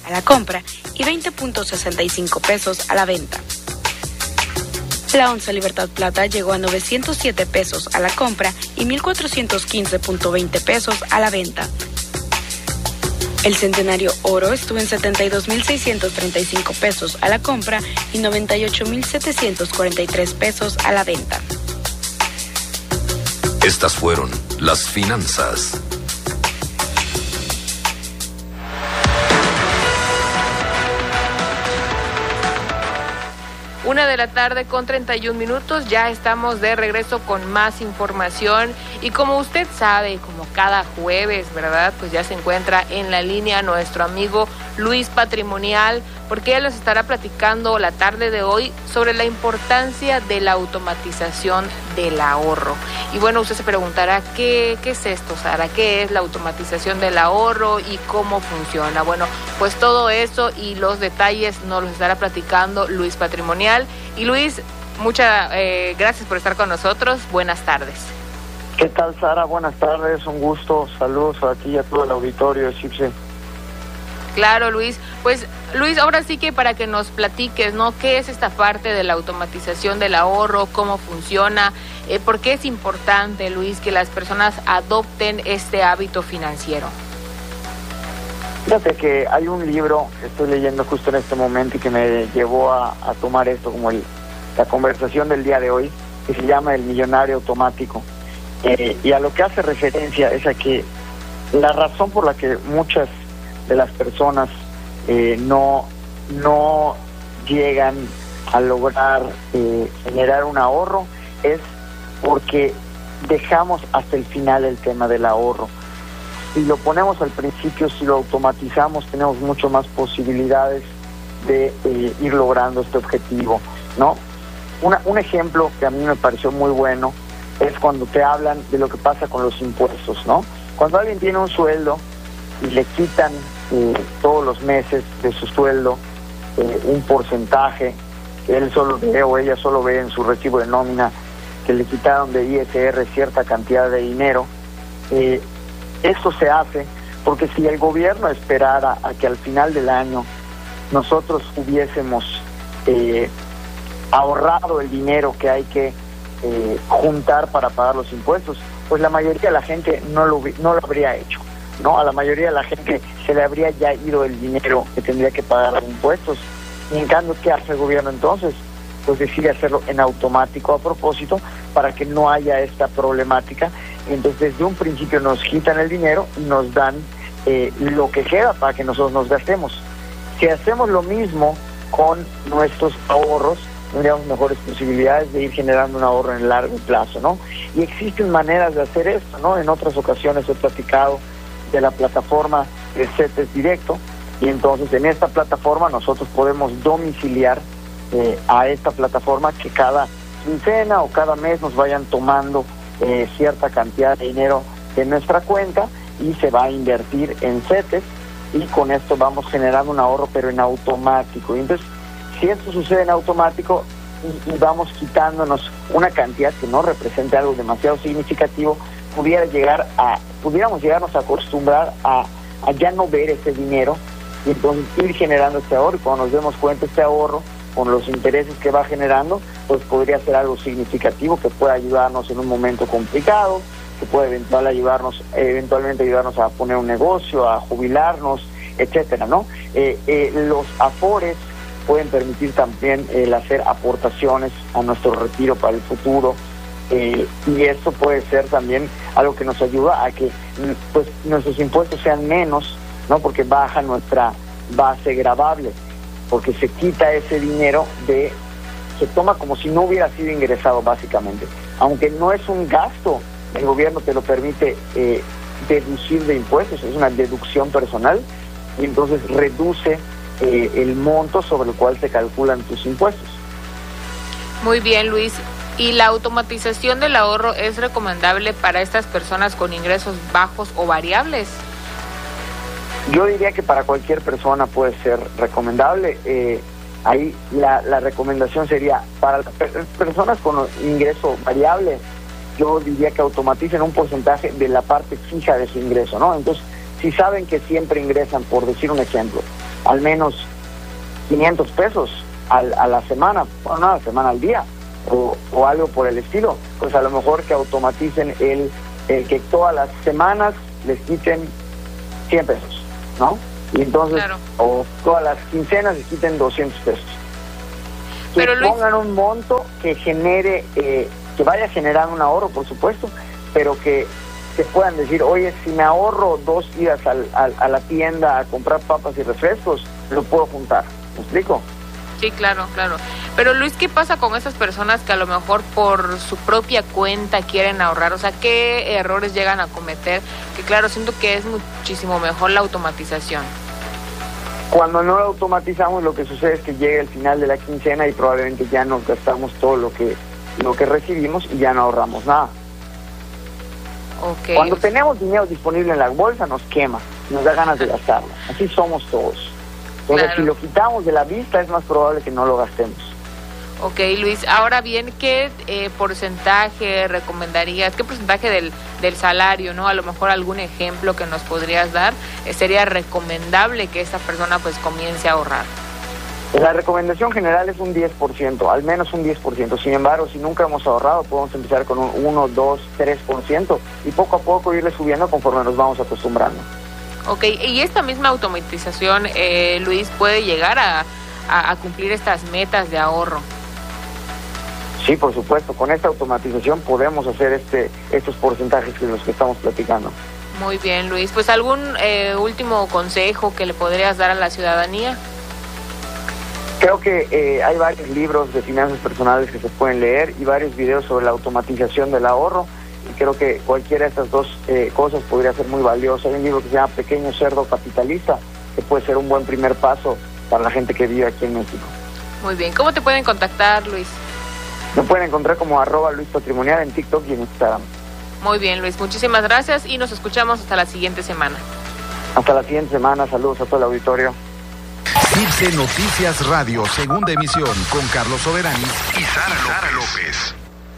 a la compra y 20.65 pesos a la venta. La onza Libertad Plata llegó a 907 pesos a la compra y 1.415.20 pesos a la venta. El Centenario Oro estuvo en 72.635 pesos a la compra y 98.743 pesos a la venta. Estas fueron las finanzas. Una de la tarde con 31 minutos, ya estamos de regreso con más información y como usted sabe, como cada jueves, ¿verdad? Pues ya se encuentra en la línea nuestro amigo Luis Patrimonial, porque él nos estará platicando la tarde de hoy sobre la importancia de la automatización del ahorro. Y bueno, usted se preguntará, ¿qué es esto, Sara? ¿Qué es la automatización del ahorro y cómo funciona? Bueno, pues todo eso y los detalles nos los estará platicando Luis Patrimonial. Y Luis, muchas gracias por estar con nosotros. Buenas tardes. ¿Qué tal, Sara? Buenas tardes, un gusto. Saludos a ti y a todo el auditorio de CIPSE. Claro, Luis. Pues, Luis, ahora sí que para que nos platiques, ¿no? ¿Qué es esta parte de la automatización del ahorro? ¿Cómo funciona? ¿Por qué es importante, Luis, que las personas adopten este hábito financiero? Fíjate que hay un libro que estoy leyendo justo en este momento y que me llevó a tomar esto como la conversación del día de hoy, que se llama El Millonario Automático. Y a lo que hace referencia es a que la razón por la que muchas de las personas no llegan a lograr generar un ahorro es porque dejamos hasta el final el tema del ahorro. Si lo ponemos al principio, si lo automatizamos, tenemos mucho más posibilidades de ir logrando este objetivo, ¿no? Un ejemplo que a mí me pareció muy bueno es cuando te hablan de lo que pasa con los impuestos, ¿no? Cuando alguien tiene un sueldo y le quitan todos los meses de su sueldo un porcentaje, que él solo ve o ella solo ve en su recibo de nómina que le quitaron de ISR cierta cantidad de dinero, esto se hace porque si el gobierno esperara a que al final del año nosotros hubiésemos ahorrado el dinero que hay que juntar para pagar los impuestos, pues la mayoría de la gente no lo habría hecho, ¿no? A la mayoría de la gente se le habría ya ido el dinero que tendría que pagar los impuestos. Y en cambio, ¿qué hace el gobierno entonces? Pues decide hacerlo en automático a propósito para que no haya esta problemática. Y entonces desde un principio nos quitan el dinero y nos dan lo que queda para que nosotros nos gastemos. Si hacemos lo mismo con nuestros ahorros, tendríamos mejores posibilidades de ir generando un ahorro en el largo plazo, ¿no? Y existen maneras de hacer esto, ¿no? En otras ocasiones he platicado de la plataforma de CETES Directo, y entonces en esta plataforma nosotros podemos domiciliar a esta plataforma que cada quincena o cada mes nos vayan tomando cierta cantidad de dinero de nuestra cuenta y se va a invertir en CETES, y con esto vamos generando un ahorro pero en automático. Y entonces, si esto sucede en automático y vamos quitándonos una cantidad que no represente algo demasiado significativo, pudiéramos llegarnos a acostumbrar a ya no ver ese dinero y entonces ir generando este ahorro, y cuando nos demos cuenta este ahorro con los intereses que va generando, pues podría ser algo significativo que pueda ayudarnos en un momento complicado, que puede eventualmente ayudarnos a poner un negocio, a jubilarnos, etcétera, ¿no? Los afores pueden permitir también el hacer aportaciones a nuestro retiro para el futuro, y esto puede ser también algo que nos ayuda a que pues nuestros impuestos sean menos, ¿no? Porque baja nuestra base gravable, porque se quita ese dinero se toma como si no hubiera sido ingresado básicamente. Aunque no es un gasto, el gobierno te lo permite deducir de impuestos, es una deducción personal, y entonces reduce el monto sobre el cual se calculan tus impuestos. Muy bien, Luis. ¿Y la automatización del ahorro es recomendable para estas personas con ingresos bajos o variables? Yo diría que para cualquier persona puede ser recomendable. Ahí la recomendación sería para las personas con ingreso variable. Yo diría que automaticen un porcentaje de la parte fija de su ingreso, ¿no? Entonces, si saben que siempre ingresan, por decir un ejemplo, al menos 500 pesos a la semana, bueno, no a la semana, al día, o algo por el estilo, pues a lo mejor que automaticen el que todas las semanas les quiten 100 pesos, ¿no? Y entonces, claro, o todas las quincenas les quiten 200 pesos. Que pero pongan un monto que genere, que vaya generando un ahorro, por supuesto, pero que se puedan decir, oye, si me ahorro 2 días a la tienda a comprar papas y refrescos, lo puedo juntar. ¿Me explico? Sí, claro. Pero Luis, ¿qué pasa con esas personas que a lo mejor por su propia cuenta quieren ahorrar? O sea, ¿qué errores llegan a cometer? Que claro, siento que es muchísimo mejor la automatización. Cuando no lo automatizamos, lo que sucede es que llega el final de la quincena y probablemente ya nos gastamos todo lo que recibimos y ya no ahorramos nada. Okay. Cuando tenemos dinero disponible en la bolsa, nos quema, nos da ganas de gastarlo. Así somos todos. Entonces, claro, si lo quitamos de la vista, es más probable que no lo gastemos. Ok, Luis. Ahora bien, ¿qué porcentaje recomendarías? ¿Qué porcentaje del salario, no? A lo mejor algún ejemplo que nos podrías dar. ¿Sería recomendable que esta persona pues comience a ahorrar? La recomendación general es un 10%, al menos un 10%. Sin embargo, si nunca hemos ahorrado, podemos empezar con un 1, 2, 3% y poco a poco irle subiendo conforme nos vamos acostumbrando. Ok, y esta misma automatización, Luis, puede llegar a cumplir estas metas de ahorro. Sí, por supuesto, con esta automatización podemos hacer estos porcentajes de los que estamos platicando. Muy bien, Luis. Pues algún último consejo que le podrías dar a la ciudadanía. Creo que hay varios libros de finanzas personales que se pueden leer y varios videos sobre la automatización del ahorro. Y creo que cualquiera de estas dos cosas podría ser muy valiosa. Hay un libro que se llama Pequeño Cerdo Capitalista, que puede ser un buen primer paso para la gente que vive aquí en México. Muy bien. ¿Cómo te pueden contactar, Luis? Me pueden encontrar como @LuisPatrimonial en TikTok y en Instagram. Muy bien, Luis. Muchísimas gracias y nos escuchamos hasta la siguiente semana. Hasta la siguiente semana. Saludos a todo el auditorio. Circe Noticias Radio, segunda emisión, con Carlos Soberani y Sara López.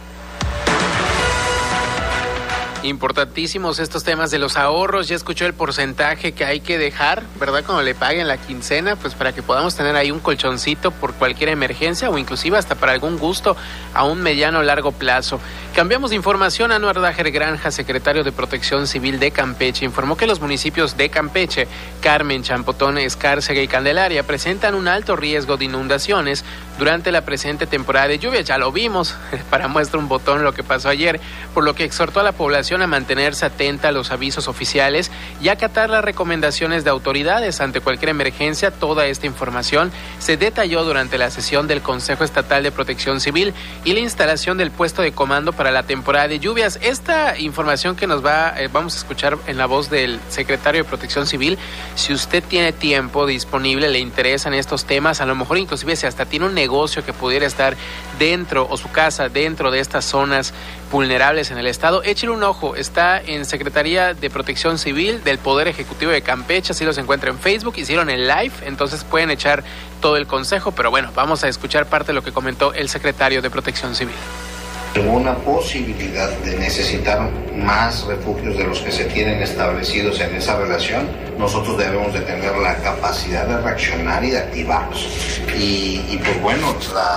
Importantísimos estos temas de los ahorros. Ya escuchó el porcentaje que hay que dejar, ¿verdad? Cuando le paguen la quincena, pues para que podamos tener ahí un colchoncito por cualquier emergencia o inclusive hasta para algún gusto a un mediano o largo plazo. Cambiamos de información. Anuar Dajer Granja, secretario de Protección Civil de Campeche, informó que los municipios de Campeche, Carmen, Champotón, Escárcega y Candelaria presentan un alto riesgo de inundaciones durante la presente temporada de lluvias. Ya lo vimos, para muestra un botón lo que pasó ayer, por lo que exhortó a la población a mantenerse atenta a los avisos oficiales y acatar las recomendaciones de autoridades ante cualquier emergencia. Toda esta información se detalló durante la sesión del Consejo Estatal de Protección Civil y la instalación del puesto de comando para la temporada de lluvias. Esta información que nos vamos a escuchar en la voz del secretario de Protección Civil. Si usted tiene tiempo disponible, le interesan estos temas, a lo mejor inclusive si hasta tiene un negocio que pudiera estar dentro o su casa dentro de estas zonas vulnerables en el estado, échale un ojo. Está en Secretaría de Protección Civil del Poder Ejecutivo de Campeche, así los encuentra en Facebook, hicieron el live, entonces pueden echar todo el consejo, pero bueno, vamos a escuchar parte de lo que comentó el secretario de Protección Civil. Una posibilidad de necesitar más refugios de los que se tienen establecidos en esa relación, nosotros debemos de tener la capacidad de reaccionar y de activarlos. Y pues bueno,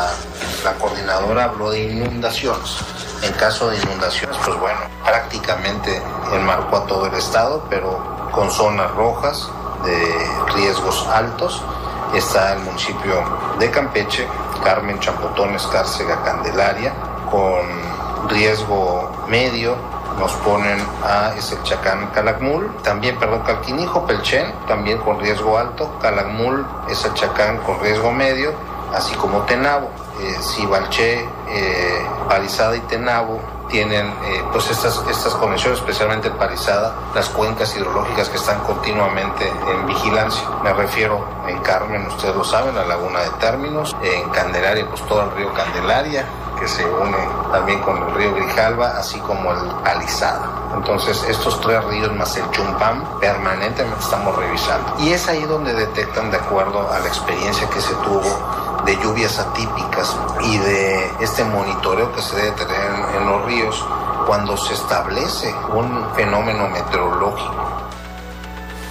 la coordinadora habló de inundaciones. En caso de inundaciones, pues bueno, prácticamente enmarcó a todo el estado, pero con zonas rojas de riesgos altos. Está el municipio de Campeche, Carmen, Champotón, Escárcega, Candelaria. Con riesgo medio nos ponen a Eselchacán, Calakmul, también, Calquinijo, Pelchen, también con riesgo alto, Calakmul, Eselchacán con riesgo medio, así como Tenabo. Sibalché, Palizada y Tenabo tienen pues estas conexiones, especialmente Palizada, las cuencas hidrológicas que están continuamente en vigilancia. Me refiero en Carmen, ustedes lo saben, la laguna de Términos, en Candelaria, pues todo el río Candelaria, que se une también con el río Grijalva, así como el Palizada. Entonces, estos 3 ríos más el Chumpam, permanentemente estamos revisando. Y es ahí donde detectan, de acuerdo a la experiencia que se tuvo de lluvias atípicas y de este monitoreo que se debe tener en los ríos, cuando se establece un fenómeno meteorológico.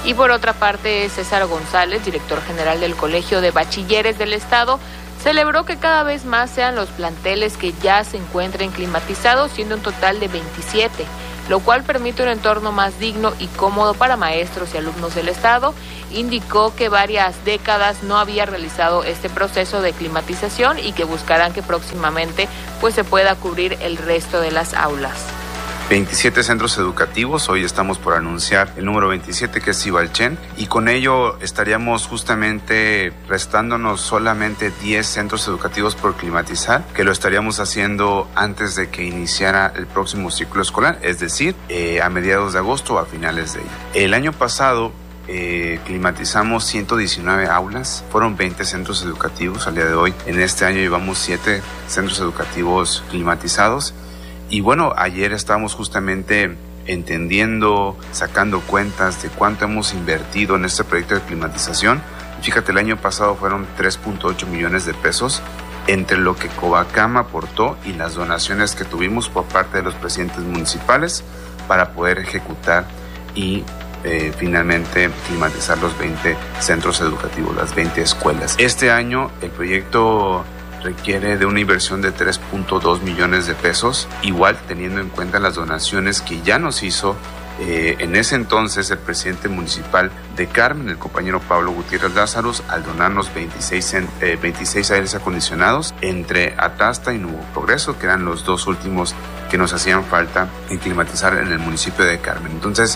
Y por otra parte, César González, director general del Colegio de Bachilleres del Estado, celebró que cada vez más sean los planteles que ya se encuentren climatizados, siendo un total de 27, lo cual permite un entorno más digno y cómodo para maestros y alumnos del Estado. Indicó que varias décadas no había realizado este proceso de climatización y que buscarán que próximamente pues se pueda cubrir el resto de las aulas. 27 centros educativos, hoy estamos por anunciar el número 27 que es Ibalchen, y con ello estaríamos justamente restándonos solamente 10 centros educativos por climatizar, que lo estaríamos haciendo antes de que iniciara el próximo ciclo escolar, es decir, a mediados de agosto o a finales de ello. El año pasado climatizamos 119 aulas, fueron 20 centros educativos al día de hoy. En este año llevamos 7 centros educativos climatizados. Y bueno, ayer estábamos justamente entendiendo, sacando cuentas de cuánto hemos invertido en este proyecto de climatización. Fíjate, el año pasado fueron 3.8 millones de pesos entre lo que Covacam aportó y las donaciones que tuvimos por parte de los presidentes municipales para poder ejecutar y finalmente climatizar los 20 centros educativos, las 20 escuelas. Este año el proyecto requiere de una inversión de 3.2 millones de pesos, igual teniendo en cuenta las donaciones que ya nos hizo en ese entonces el presidente municipal de Carmen, el compañero Pablo Gutiérrez Lázaros, al donarnos 26 aires acondicionados entre Atasta y Nuevo Progreso, que eran los dos últimos que nos hacían falta en climatizar en el municipio de Carmen. Entonces,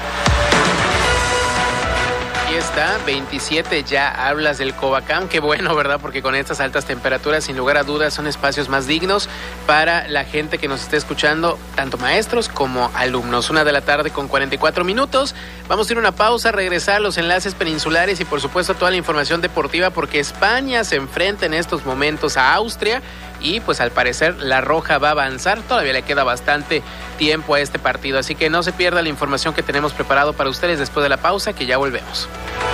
está, 27 ya aulas del Covacam, qué bueno, ¿verdad? Porque con estas altas temperaturas, sin lugar a dudas, son espacios más dignos para la gente que nos esté escuchando, tanto maestros como alumnos. 1:44 p.m. Vamos a ir a una pausa, regresar a los enlaces peninsulares y por supuesto toda la información deportiva, porque España se enfrenta en estos momentos a Austria y pues al parecer la Roja va a avanzar. Todavía le queda bastante tiempo a este partido, así que no se pierda la información que tenemos preparado para ustedes después de la pausa, que ya volvemos.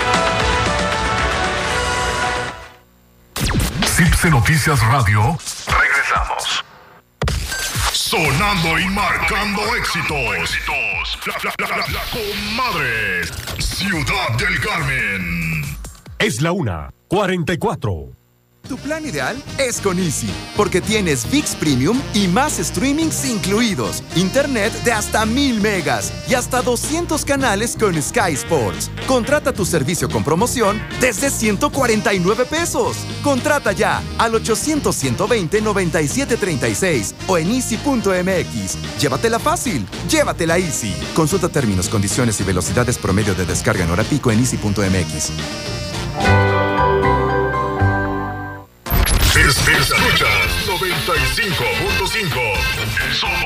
CIPSE Noticias Radio. Regresamos. Sonando y marcando éxitos. La comadre. Ciudad del Carmen. Es la 1:44. Tu plan ideal es con Easy, porque tienes ViX Premium y más streamings incluidos, internet de hasta 1000 megas y hasta 200 canales con Sky Sports. Contrata tu servicio con promoción desde 149 pesos. Contrata ya al 800-120-9736 o en easy.mx. Llévatela fácil, llévatela Easy. Consulta términos, condiciones y velocidades promedio de descarga en hora pico en easy.mx. Escuchas 95.5. Somos